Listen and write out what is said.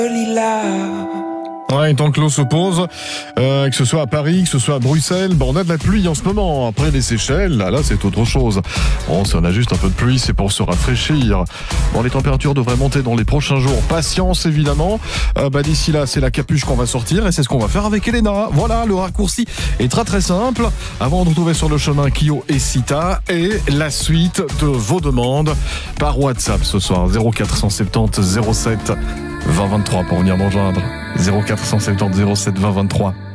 Ouais, tant que l'eau se pose, que ce soit à Paris, que ce soit à Bruxelles, on a de la pluie en ce moment. Après les Seychelles, là c'est autre chose. Bon, si on a juste un peu de pluie, c'est pour se rafraîchir. Bon, les températures devraient monter dans les prochains jours. Patience, évidemment. D'ici là, c'est la capuche qu'on va sortir et c'est ce qu'on va faire avec Elena. Voilà, le raccourci est très très simple. Avant de retrouver sur le chemin Kyo et Sita et la suite de vos demandes par WhatsApp ce soir. 0470 07 20 23 pour venir nous rejoindre. 0470 07 20 23.